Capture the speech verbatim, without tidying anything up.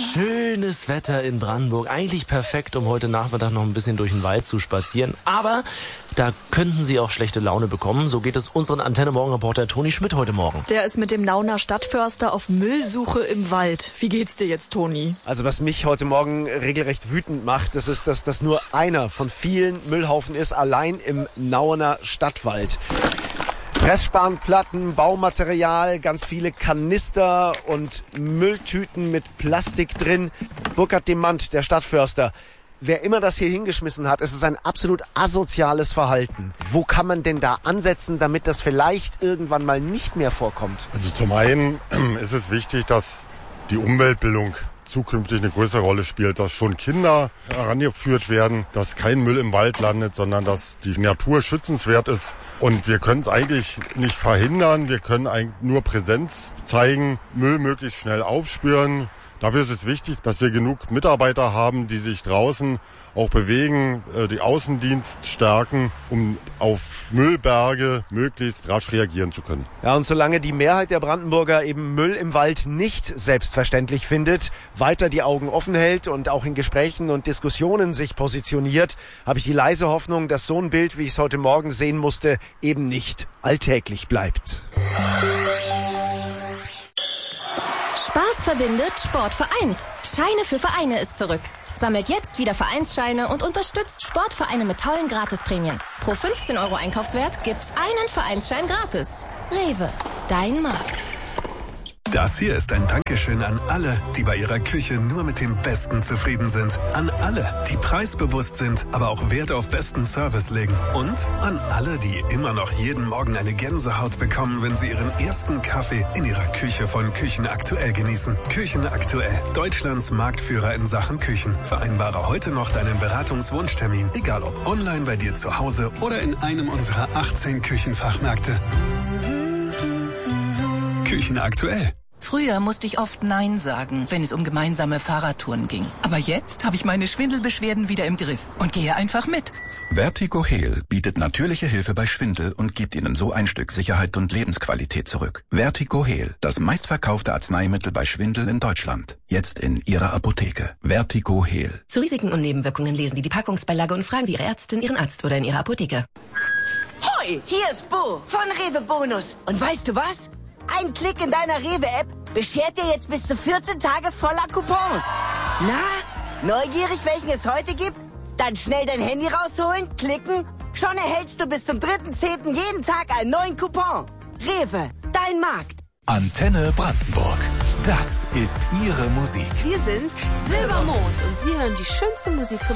Schönes Wetter in Brandenburg. Eigentlich perfekt, um heute Nachmittag noch ein bisschen durch den Wald zu spazieren. Aber da könnten Sie auch schlechte Laune bekommen. So geht es unseren Antenne-Morgen-Reporter Toni Schmidt heute Morgen. Der ist mit dem Nauner Stadtförster auf Müllsuche im Wald. Wie geht's dir jetzt, Toni? Also was mich heute Morgen regelrecht wütend macht, das ist, dass das nur einer von vielen Müllhaufen ist, allein im Nauener Stadtwald. Pressspanplatten, Baumaterial, ganz viele Kanister und Mülltüten mit Plastik drin. Burkhard Demand, der Stadtförster. Wer immer das hier hingeschmissen hat, es ist ein absolut asoziales Verhalten. Wo kann man denn da ansetzen, damit das vielleicht irgendwann mal nicht mehr vorkommt? Also zum einen ist es wichtig, dass die Umweltbildung zukünftig eine größere Rolle spielt, dass schon Kinder herangeführt werden, dass kein Müll im Wald landet, sondern dass die Natur schützenswert ist. Und wir können es eigentlich nicht verhindern, wir können eigentlich nur Präsenz zeigen, Müll möglichst schnell aufspüren. Dafür ist es wichtig, dass wir genug Mitarbeiter haben, die sich draußen auch bewegen, die Außendienst stärken, um auf Müllberge möglichst rasch reagieren zu können. Ja, und solange die Mehrheit der Brandenburger eben Müll im Wald nicht selbstverständlich findet, weiter die Augen offen hält und auch in Gesprächen und Diskussionen sich positioniert, habe ich die leise Hoffnung, dass so ein Bild, wie ich es heute Morgen sehen musste, eben nicht alltäglich bleibt. Spaß verbindet, Sport vereint. Scheine für Vereine ist zurück. Sammelt jetzt wieder Vereinsscheine und unterstützt Sportvereine mit tollen Gratisprämien. Pro fünfzehn Euro Einkaufswert gibt's einen Vereinsschein gratis. Rewe, dein Markt. Das hier ist ein Dankeschön an alle, die bei ihrer Küche nur mit dem Besten zufrieden sind. An alle, die preisbewusst sind, aber auch Wert auf besten Service legen. Und an alle, die immer noch jeden Morgen eine Gänsehaut bekommen, wenn sie ihren ersten Kaffee in ihrer Küche von Küchen aktuell genießen. Küchen aktuell, Deutschlands Marktführer in Sachen Küchen. Vereinbare heute noch deinen Beratungswunschtermin, egal ob online bei dir zu Hause oder in einem unserer achtzehn Küchenfachmärkte. Küchen aktuell. Früher musste ich oft Nein sagen, wenn es um gemeinsame Fahrradtouren ging. Aber jetzt habe ich meine Schwindelbeschwerden wieder im Griff und gehe einfach mit. Vertigo Heal bietet natürliche Hilfe bei Schwindel und gibt Ihnen so ein Stück Sicherheit und Lebensqualität zurück. Vertigo Heal, das meistverkaufte Arzneimittel bei Schwindel in Deutschland. Jetzt in Ihrer Apotheke. Vertigo Heal. Zu Risiken und Nebenwirkungen lesen Sie die Packungsbeilage und fragen Sie Ihre Ärztin, Ihren Arzt oder in Ihrer Apotheke. Hoi, hier ist Bo von Rewe Bonus. Und weißt du was? Ein Klick in deiner Rewe-App beschert dir jetzt bis zu vierzehn Tage voller Coupons. Na, neugierig, welchen es heute gibt? Dann schnell dein Handy rausholen, klicken. Schon erhältst du bis zum dritten zehnten jeden Tag einen neuen Coupon. Rewe, dein Markt. Antenne Brandenburg. Das ist Ihre Musik. Wir sind Silbermond und Sie hören die schönste Musik für